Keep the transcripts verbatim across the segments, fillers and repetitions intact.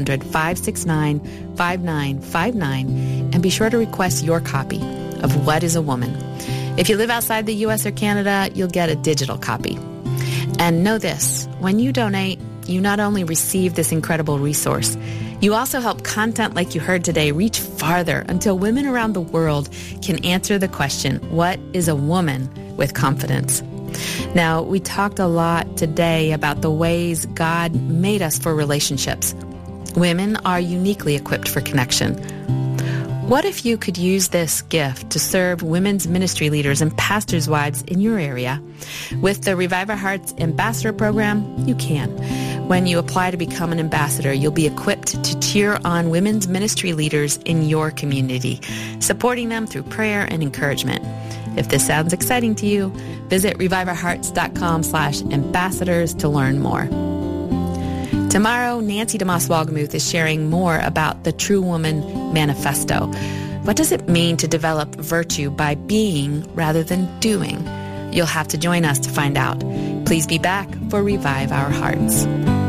five six nine, five nine five nine and be sure to request your copy of What is a Woman. If you live outside the U S or Canada, you'll get a digital copy. And know this, when you donate, you not only receive this incredible resource, you also help content like you heard today reach farther until women around the world can answer the question, what is a woman, with confidence. Now, we talked a lot today about the ways God made us for relationships. Women are uniquely equipped for connection. What if you could use this gift to serve women's ministry leaders and pastors' wives in your area? With the Revive Our Hearts Ambassador Program, you can. When you apply to become an ambassador, you'll be equipped to cheer on women's ministry leaders in your community, supporting them through prayer and encouragement. If this sounds exciting to you, visit reviveourhearts.com slash ambassadors to learn more. Tomorrow, Nancy DeMoss Wolgemuth is sharing more about the True Woman Manifesto. What does it mean to develop virtue by being rather than doing? You'll have to join us to find out. Please be back for Revive Our Hearts.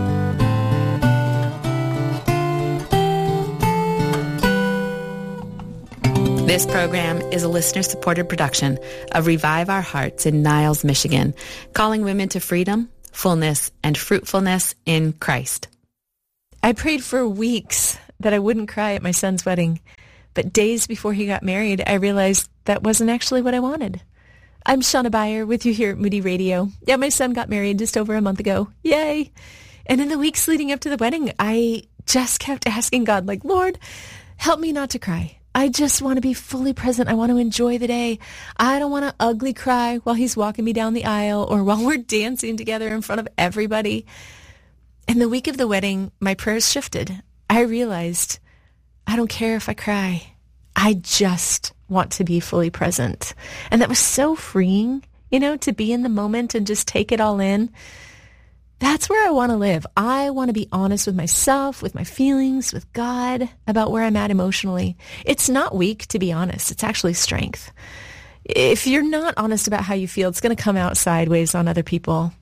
This program is a listener-supported production of Revive Our Hearts in Niles, Michigan, calling women to freedom, fullness, and fruitfulness in Christ. I prayed for weeks that I wouldn't cry at my son's wedding, but days before he got married, I realized that wasn't actually what I wanted. I'm Shauna Beyer with you here at Moody Radio. Yeah, my son got married just over a month ago. Yay! And in the weeks leading up to the wedding, I just kept asking God, like, Lord, help me not to cry. I just want to be fully present. I want to enjoy the day. I don't want to ugly cry while he's walking me down the aisle or while we're dancing together in front of everybody. And the week of the wedding, my prayers shifted. I realized I don't care if I cry. I just want to be fully present. And that was so freeing, you know, to be in the moment and just take it all in. That's where I want to live. I want to be honest with myself, with my feelings, with God, about where I'm at emotionally. It's not weak, to be honest. It's actually strength. If you're not honest about how you feel, it's going to come out sideways on other people.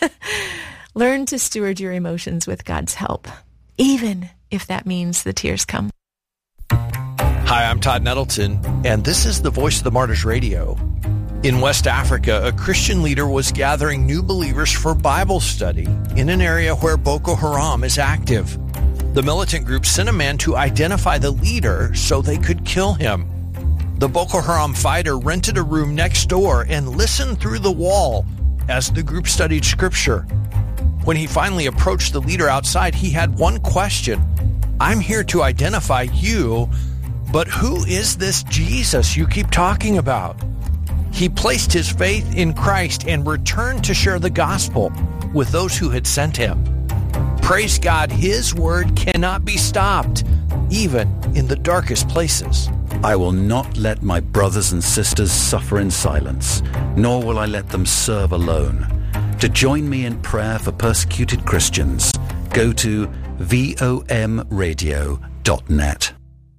Learn to steward your emotions with God's help, even if that means the tears come. Hi, I'm Todd Nettleton, and this is the Voice of the Martyrs Radio. In West Africa, a Christian leader was gathering new believers for Bible study in an area where Boko Haram is active. The militant group sent a man to identify the leader so they could kill him. The Boko Haram fighter rented a room next door and listened through the wall as the group studied scripture. When he finally approached the leader outside, he had one question. I'm here to identify you, but who is this Jesus you keep talking about? He placed his faith in Christ and returned to share the gospel with those who had sent him. Praise God, his word cannot be stopped, even in the darkest places. I will not let my brothers and sisters suffer in silence, nor will I let them serve alone. To join me in prayer for persecuted Christians, go to vom radio dot net.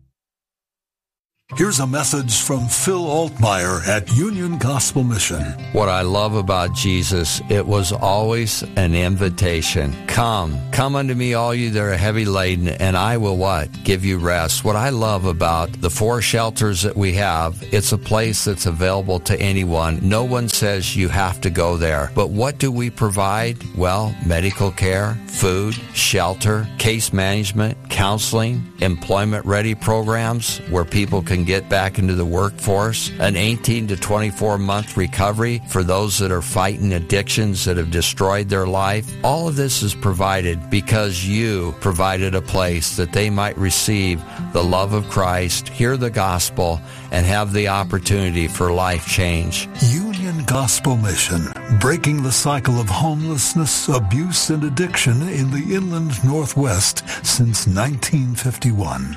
Here's a message from Phil Altmeyer at Union Gospel Mission. What I love about Jesus, it was always an invitation. Come, come unto me, all you that are heavy laden, and I will what? Give you rest. What I love about the four shelters that we have, it's a place that's available to anyone. No one says you have to go there. But what do we provide? Well, medical care, food, shelter, case management, counseling, employment-ready programs where people can get back into the workforce, an eighteen to twenty-four month recovery for those that are fighting addictions that have destroyed their life. All of this is provided because you provided a place that they might receive the love of Christ, hear the gospel, and have the opportunity for life change. Union Gospel Mission, breaking the cycle of homelessness, abuse, and addiction in the inland Northwest since nineteen fifty-one.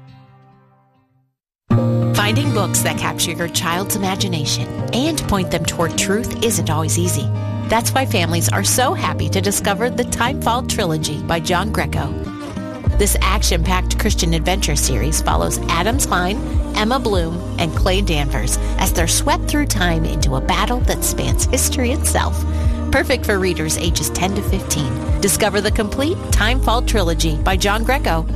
Finding books that capture your child's imagination and point them toward truth isn't always easy. That's why families are so happy to discover the Timefall Trilogy by John Greco. This action-packed Christian adventure series follows Adams Klein, Emma Bloom, and Clay Danvers as they're swept through time into a battle that spans history itself. perfect for readers ages ten to fifteen. Discover the complete Timefall trilogy by John Greco